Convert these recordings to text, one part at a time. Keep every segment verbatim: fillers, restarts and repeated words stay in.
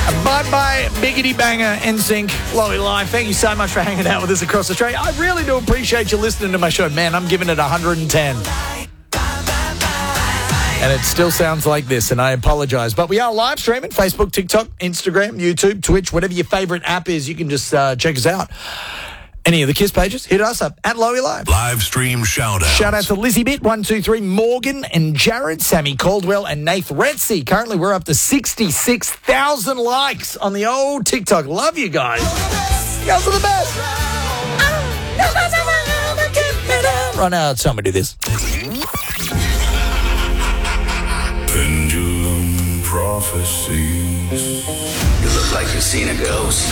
Bye-bye, Biggity Banger, N Sync, Lowy Live. Thank you so much for hanging out with us across Australia. I really do appreciate you listening to my show. Man, I'm giving it one hundred ten. And it still sounds like this, and I apologize. But we are live streaming, Facebook, TikTok, Instagram, YouTube, Twitch, whatever your favorite app is, you can just uh, check us out. Any of the KISS pages, hit us up at Lowy Live. Live stream shout out. Shout out to Lizzie Bit, one two three, Morgan and Jared, Sammy Caldwell and Nath Retzi. Currently, we're up to sixty-six thousand likes on the old TikTok. Love you guys. You guys are the best. Right now, tell me to do this. Pendulum prophecies. You look like you've seen a ghost.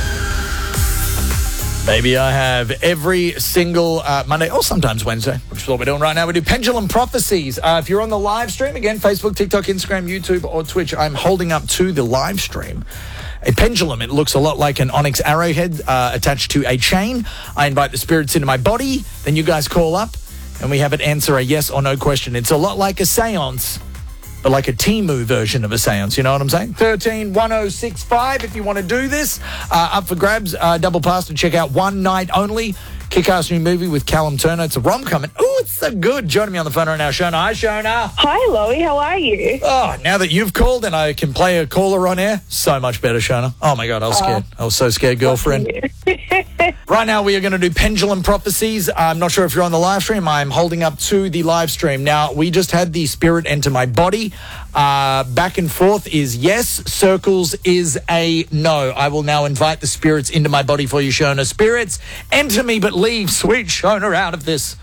Maybe I have every single uh, Monday, or sometimes Wednesday, which is what we're doing right now. We do Pendulum Prophecies. Uh, if you're on the live stream, again, Facebook, TikTok, Instagram, YouTube, or Twitch, I'm holding up to the live stream a pendulum. It looks a lot like an onyx arrowhead uh, attached to a chain. I invite the spirits into my body. Then you guys call up, and we have it answer a yes or no question. It's a lot like a seance, but like a Temu version of a seance, you know what I'm saying? thirteen one oh six five if you want to do this. Uh, up for grabs, uh, double pass to check out One Night Only. Kick-ass new movie with Callum Turner. It's a rom-com. And, oh, it's so good. Joining me on the phone right now, Shona. Hi, Shona. Hi, Lowy. How are you? Oh, now that you've called and I can play a caller on air, so much better, Shona. Oh, my God, I was scared. I was so scared, girlfriend. Right now, we are going to do Pendulum Prophecies. I'm not sure if you're on the live stream. I'm holding up to the live stream. Now, we just had the spirit enter my body. Uh, back and forth is yes. Circles is a no. I will now invite the spirits into my body for you, Shona. Spirits, enter me, but leave sweet Shona out of this.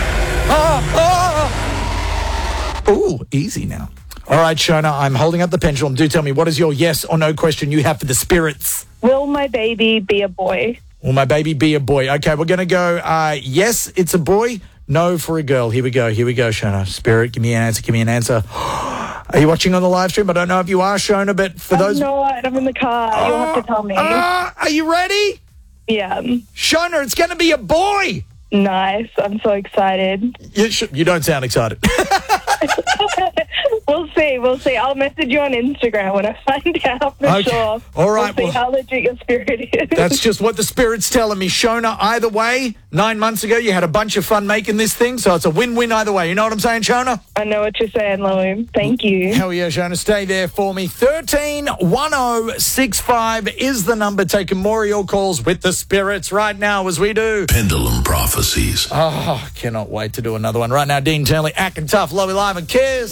Oh, oh. Ooh, easy now. All right, Shona, I'm holding up the pendulum. Do tell me, what is your yes or no question you have for the spirits? Will my baby be a boy? Will my baby be a boy? Okay, we're going to go uh, yes, it's a boy. No for a girl. Here we go. Here we go, Shona. Spirit, give me an answer. Give me an answer. Are you watching on the live stream? I don't know if you are, Shona, but for I'm those... not. I'm in the car. Uh, You'll have to tell me. Uh, are you ready? Yeah. Shona, it's going to be a boy. Nice. I'm so excited. You, sh- you don't sound excited. We'll see. We'll see. I'll message you on Instagram when I find out for okay. sure. All right. We'll see well, how legit your spirit is. That's just what the spirit's telling me. Shona, either way, nine months ago, you had a bunch of fun making this thing, so it's a win-win either way. You know what I'm saying, Shona? I know what you're saying, Lowy. Thank you. Hell yeah, Shona. Stay there for me. thirteen one oh six five is the number. Taking more of your calls with the spirits right now as we do Pendulum Prophecies. Oh, cannot wait to do another one. Right now, Dean Turnley, acting tough, Lowy Live and KISS.